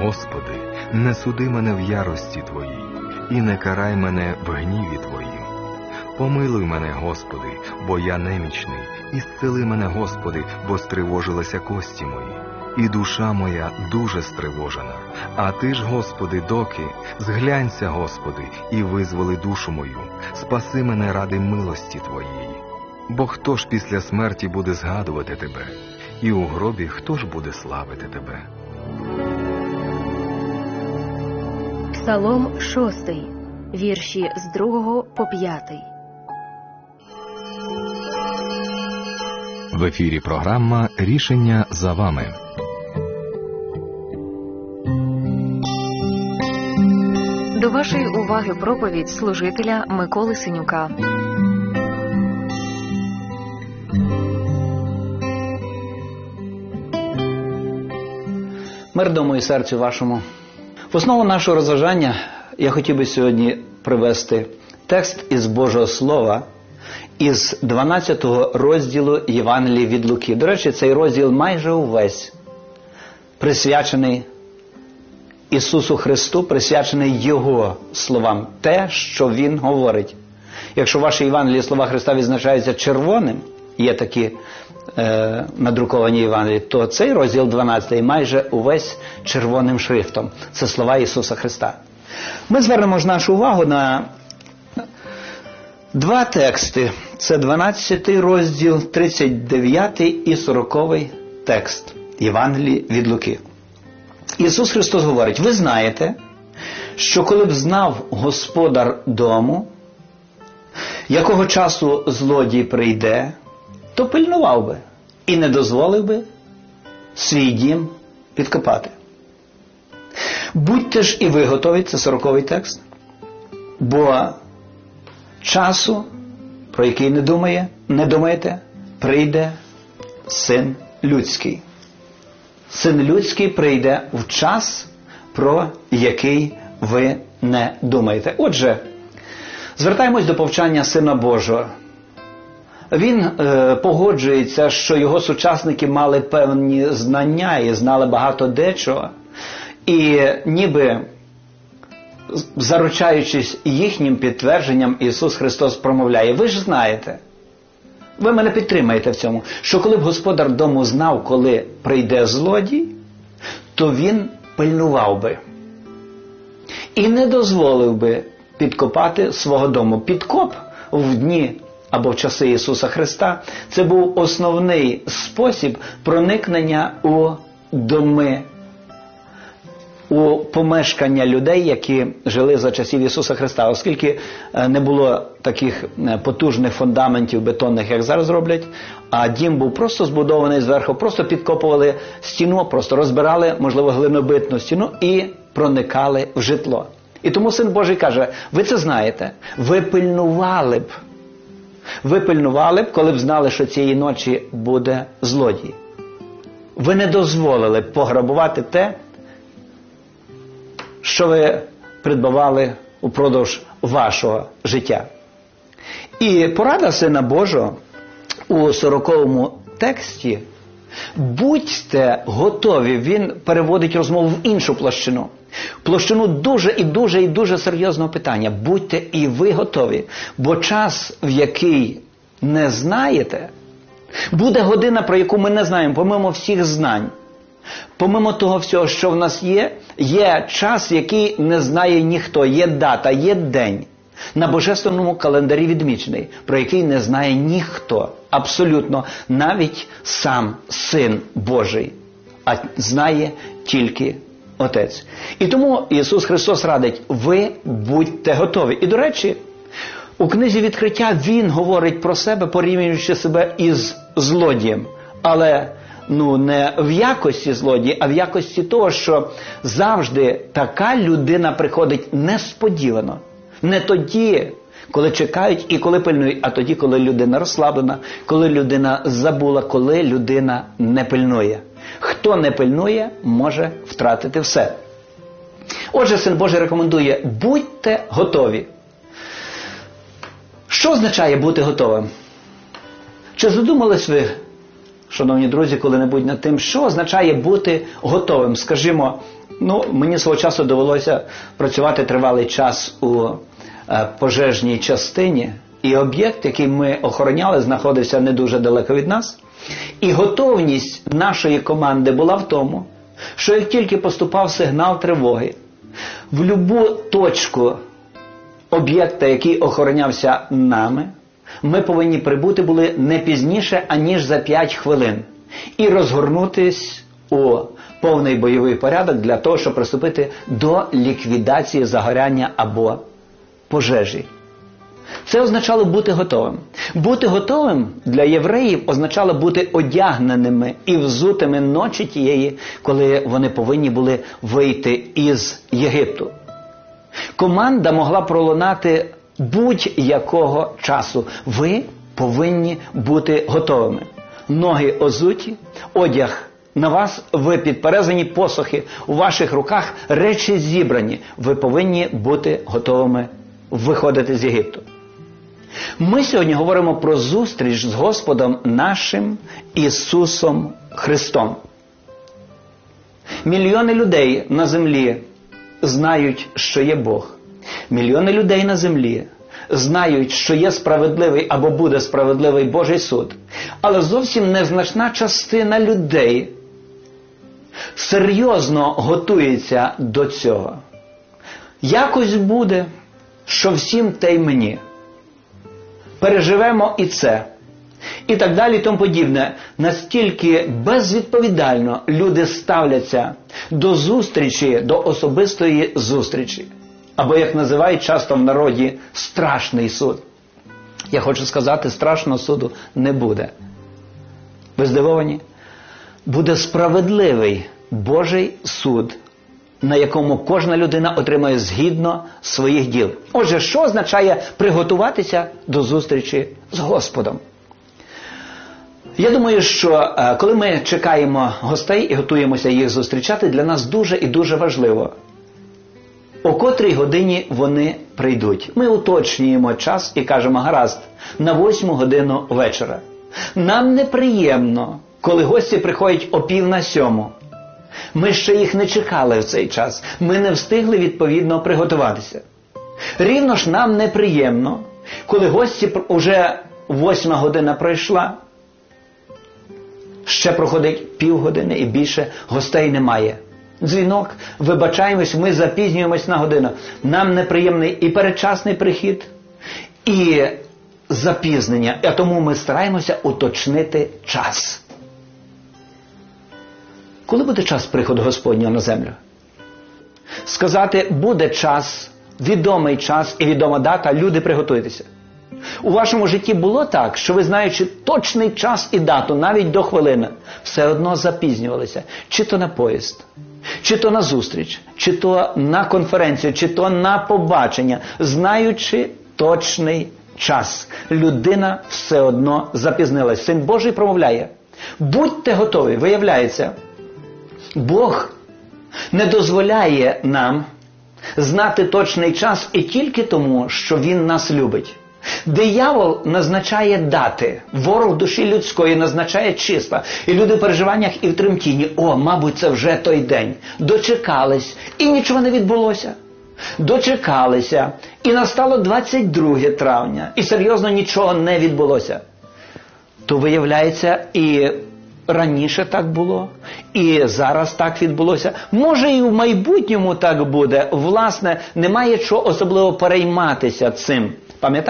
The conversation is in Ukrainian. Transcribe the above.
Господи, не суди мене в ярості Твоїй, і не карай мене в гніві Твоїм. Помилуй мене, Господи, бо я немічний, і зцели мене, Господи, бо стривожилися кості мої. І душа моя дуже стривожена. А Ти ж, Господи, доки, зглянься, Господи, і визволи душу мою, спаси мене ради милості Твоєї. Бо хто ж після смерті буде згадувати Тебе? І у гробі хто ж буде славити Тебе? Псалом 6, вірші з 2 по 5. В ефірі програма «Рішення за вами». До вашої уваги проповідь служителя Миколи Синюка. Мир дому і серцю вашому. В основу нашого розважання я хотів би сьогодні привести текст із Божого Слова, із 12 розділу Євангелії від Луки. До речі, цей розділ майже увесь присвячений Ісусу Христу, присвячений Його словам, те, що Він говорить. Якщо в вашій Євангелії слова Христа відзначаються червоним, є такі надруковані Євангелії, то цей розділ 12 майже увесь червоним шрифтом. Це слова Ісуса Христа. Ми звернемо ж нашу увагу на два тексти. Це 12 розділ, 39 і 40 текст Євангелії від Луки. Ісус Христос говорить: ви знаєте, що коли б знав господар дому, якого часу злодій прийде, то пильнував би і не дозволив би свій дім підкопати. Будьте ж і ви готові, це 40-й текст, бо часу, про який не думаєте, прийде Син Людський. Син Людський прийде в час, про який ви не думаєте. Отже, звертаємось до повчання Сина Божого. Він погоджується, що його сучасники мали певні знання і знали багато дечого. І ніби заручаючись їхнім підтвердженням, Ісус Христос промовляє: ви ж знаєте, ви мене підтримаєте в цьому, що коли б господар дому знав, коли прийде злодій, то він пильнував би і не дозволив би підкопати свого дому. Підкоп в дні або в часи Ісуса Христа – це був основний спосіб проникнення у доми, у помешкання людей, які жили за часів Ісуса Христа. Оскільки не було таких потужних фундаментів бетонних, як зараз роблять, а дім був просто збудований зверху, просто підкопували стіну, просто розбирали, можливо, глинобитну стіну і проникали в житло. І тому Син Божий каже: ви це знаєте, ви пильнували б, коли б знали, що цієї ночі буде злодій. Ви не дозволили б пограбувати те, що ви придбавали упродовж вашого життя. І порада Сина Божого у 40-му тексті: будьте готові. Він переводить розмову в іншу площину. Площину дуже серйозного питання. Будьте і ви готові, бо час, в який не знаєте, буде година, про яку ми не знаємо, помимо всіх знань. Помимо того всього, що в нас є час, який не знає ніхто, є дата, є день на божественному календарі відмічений, про який не знає ніхто, абсолютно, навіть сам Син Божий, а знає тільки Отець. І тому Ісус Христос радить: ви будьте готові. І, до речі, у книзі Відкриття Він говорить про себе, порівнюючи себе із злодієм, але не в якості злодія, а в якості того, що завжди така людина приходить несподівано. Не тоді, коли чекають і коли пильнують, а тоді, коли людина розслаблена, коли людина забула, коли людина не пильнує. Хто не пильнує, може втратити все. Отже, Син Божий рекомендує: будьте готові. Що означає бути готовим? Чи задумались ви, шановні друзі, коли-небудь над тим, що означає бути готовим? Скажімо, Мені свого часу довелося працювати тривалий час у пожежній частині, і об'єкт, який ми охороняли, знаходився не дуже далеко від нас. І готовність нашої команди була в тому, що як тільки поступав сигнал тривоги, в будь-яку точку об'єкта, який охоронявся нами, ми повинні прибути були не пізніше, аніж за 5 хвилин. І розгорнутись у повний бойовий порядок для того, щоб приступити до ліквідації загоряння або пожежі. Це означало бути готовим. Бути готовим для євреїв означало бути одягненими і взутими ночі тієї, коли вони повинні були вийти із Єгипту. Команда могла пролунати будь-якого часу. Ви повинні бути готовими. Ноги озуті, одяг на вас, ви підперезані, посохи у ваших руках, речі зібрані. Ви повинні бути готовими виходити з Єгипту. Ми сьогодні говоримо про зустріч з Господом нашим Ісусом Христом. Мільйони людей на землі знають, що є Бог. Мільйони людей на землі знають, що є справедливий або буде справедливий Божий суд. Але зовсім незначна частина людей серйозно готується до цього. Якось буде, що всім те й мені. Переживемо і це. І так далі, і тому подібне. Настільки безвідповідально люди ставляться до зустрічі, до особистої зустрічі. Або, як називають часто в народі, страшний суд. Я хочу сказати, страшного суду не буде. Ви здивовані? Буде справедливий Божий суд, на якому кожна людина отримає згідно своїх діл. Отже, що означає приготуватися до зустрічі з Господом? Я думаю, що коли ми чекаємо гостей і готуємося їх зустрічати, для нас дуже і дуже важливо, о котрій годині вони прийдуть. Ми уточнюємо час і кажемо: гаразд, на 8 годину вечора. Нам неприємно, коли гості приходять о 6:45. Ми ще їх не чекали в цей час. Ми не встигли відповідно приготуватися. Рівно ж нам неприємно, коли гості вже 8 година пройшла, ще проходить півгодини і більше, гостей немає. Дзвінок, вибачаємось, ми запізнюємось на годину. Нам неприємний і передчасний прихід, і запізнення. А тому ми стараємося уточнити час. Коли буде час приходу Господнього на землю? Сказати: буде час, відомий час і відома дата, люди, приготуйтеся. У вашому житті було так, що ви, знаючи точний час і дату, навіть до хвилини, все одно запізнювалися. Чи то на поїзд, чи то на зустріч, чи то на конференцію, чи то на побачення, знаючи точний час. Людина все одно запізнилась. Син Божий промовляє: будьте готові. Виявляється, Бог не дозволяє нам знати точний час і тільки тому, що Він нас любить. Диявол назначає дати, ворог душі людської назначає числа. І люди в переживаннях і в тремтінні: о, мабуть, це вже той день. Дочекались, і нічого не відбулося. Дочекалися, і настало 22 травня, і серйозно нічого не відбулося. То виявляється, і раніше так було, і зараз так відбулося. Може, і в майбутньому так буде. Власне, немає чого особливо перейматися цим. Пам'ятаєте?